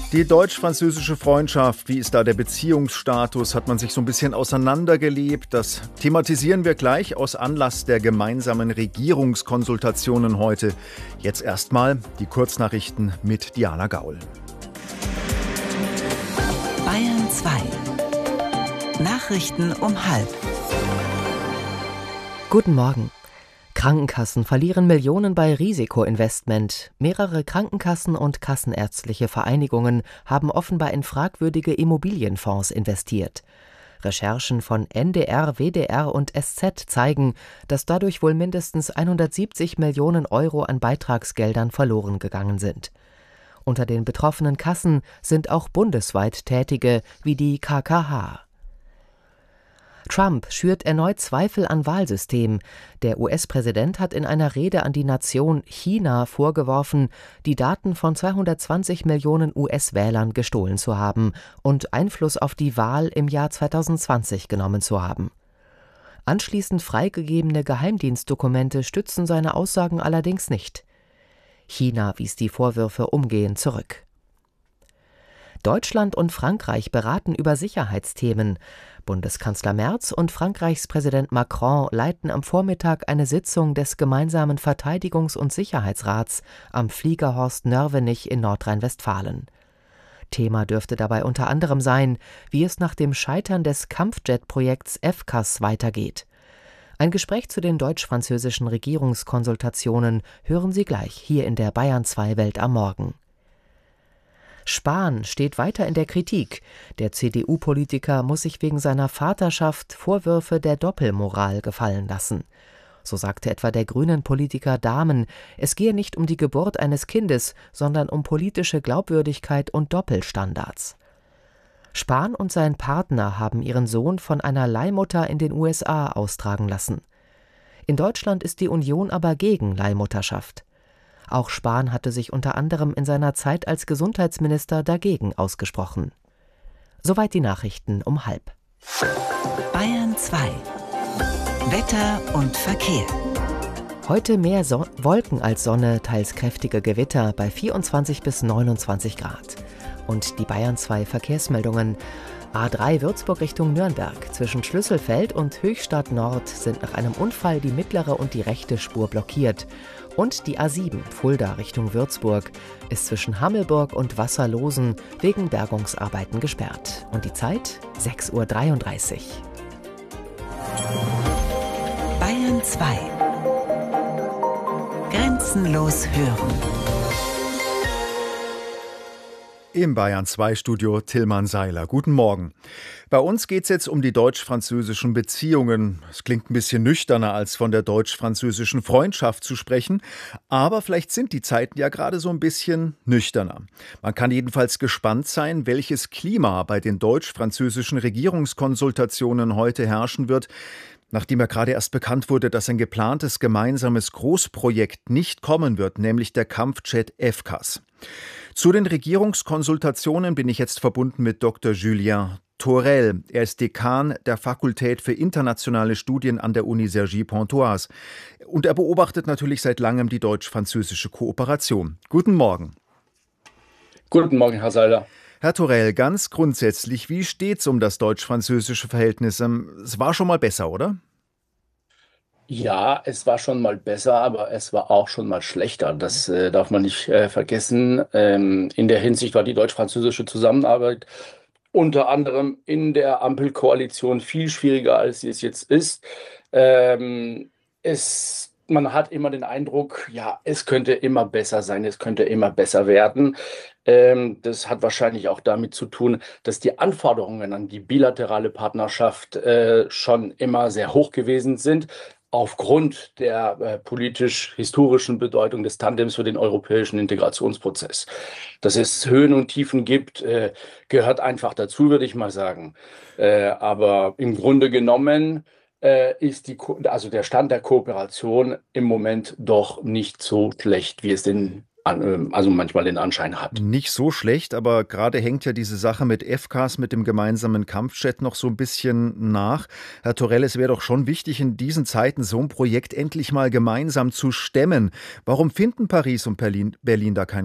Die deutsch-französische Freundschaft, wie ist da der Beziehungsstatus? Hat man sich so ein bisschen auseinandergelebt? Das thematisieren wir gleich aus Anlass der gemeinsamen Regierungskonsultationen heute. Jetzt erstmal die Kurznachrichten mit Diana Gaul. Bayern 2. Nachrichten um 12:30. Guten Morgen. Krankenkassen verlieren Millionen bei Risikoinvestment. Mehrere Krankenkassen und kassenärztliche Vereinigungen haben offenbar in fragwürdige Immobilienfonds investiert. Recherchen von NDR, WDR und SZ zeigen, dass dadurch wohl mindestens 170 Millionen Euro an Beitragsgeldern verloren gegangen sind. Unter den betroffenen Kassen sind auch bundesweit Tätige wie die KKH. Trump schürt erneut Zweifel an Wahlsystem. Der US-Präsident hat in einer Rede an die Nation China vorgeworfen, die Daten von 220 Millionen US-Wählern gestohlen zu haben und Einfluss auf die Wahl im Jahr 2020 genommen zu haben. Anschließend freigegebene Geheimdienstdokumente stützen seine Aussagen allerdings nicht. China wies die Vorwürfe umgehend zurück. Deutschland und Frankreich beraten über Sicherheitsthemen. Bundeskanzler Merz und Frankreichs Präsident Macron leiten am Vormittag eine Sitzung des gemeinsamen Verteidigungs- und Sicherheitsrats am Fliegerhorst Nörvenich in Nordrhein-Westfalen. Thema dürfte dabei unter anderem sein, wie es nach dem Scheitern des Kampfjet-Projekts FCAS weitergeht. Ein Gespräch zu den deutsch-französischen Regierungskonsultationen hören Sie gleich hier in der Bayern 2 Welt am Morgen. Spahn steht weiter in der Kritik. Der CDU-Politiker muss sich wegen seiner Vaterschaft Vorwürfe der Doppelmoral gefallen lassen. So sagte etwa der Grünen-Politiker Dahmen, es gehe nicht um die Geburt eines Kindes, sondern um politische Glaubwürdigkeit und Doppelstandards. Spahn und sein Partner haben ihren Sohn von einer Leihmutter in den USA austragen lassen. In Deutschland ist die Union aber gegen Leihmutterschaft. Auch Spahn hatte sich unter anderem in seiner Zeit als Gesundheitsminister dagegen ausgesprochen. Soweit die Nachrichten um 12:30. Bayern 2. Wetter und Verkehr. Heute mehr Wolken als Sonne, teils kräftige Gewitter bei 24 bis 29 Grad. Und die Bayern 2 Verkehrsmeldungen. A3 Würzburg Richtung Nürnberg. Zwischen Schlüsselfeld und Höchstadt Nord sind nach einem Unfall die mittlere und die rechte Spur blockiert. Und die A7 Fulda Richtung Würzburg ist zwischen Hammelburg und Wasserlosen wegen Bergungsarbeiten gesperrt. Und die Zeit 6:33 Uhr. Bayern 2. Grenzenlos hören. Im Bayern 2 Studio Tillmann Seiler. Guten Morgen. Bei uns geht es jetzt um die deutsch-französischen Beziehungen. Es klingt ein bisschen nüchterner, als von der deutsch-französischen Freundschaft zu sprechen. Aber vielleicht sind die Zeiten ja gerade so ein bisschen nüchterner. Man kann jedenfalls gespannt sein, welches Klima bei den deutsch-französischen Regierungskonsultationen heute herrschen wird. Nachdem ja gerade erst bekannt wurde, dass ein geplantes gemeinsames Großprojekt nicht kommen wird, nämlich der Kampfjet FCAS. Zu den Regierungskonsultationen bin ich jetzt verbunden mit Dr. Julien Thorel. Er ist Dekan der Fakultät für internationale Studien an der Uni Cergy-Pontoise. Und er beobachtet natürlich seit langem die deutsch-französische Kooperation. Guten Morgen. Guten Morgen, Herr Seiler. Herr Thorel, ganz grundsätzlich, wie steht's um das deutsch-französische Verhältnis? Es war schon mal besser, oder? Ja, es war schon mal besser, aber es war auch schon mal schlechter. Das darf man nicht vergessen. In der Hinsicht war die deutsch-französische Zusammenarbeit unter anderem in der Ampelkoalition viel schwieriger, als sie es jetzt ist. Man hat immer den Eindruck, ja, es könnte immer besser sein, es könnte immer besser werden. Das hat wahrscheinlich auch damit zu tun, dass die Anforderungen an die bilaterale Partnerschaft schon immer sehr hoch gewesen sind. Aufgrund der politisch-historischen Bedeutung des Tandems für den europäischen Integrationsprozess. Dass es Höhen und Tiefen gibt, gehört einfach dazu, würde ich mal sagen. Aber im Grunde genommen ist der Stand der Kooperation im Moment doch nicht so schlecht, wie es manchmal den Anschein hat. Nicht so schlecht, aber gerade hängt ja diese Sache mit FCAS, mit dem gemeinsamen Kampfjet noch so ein bisschen nach. Herr Thorel, es wäre doch schon wichtig, in diesen Zeiten so ein Projekt endlich mal gemeinsam zu stemmen. Warum finden Paris und Berlin da keinen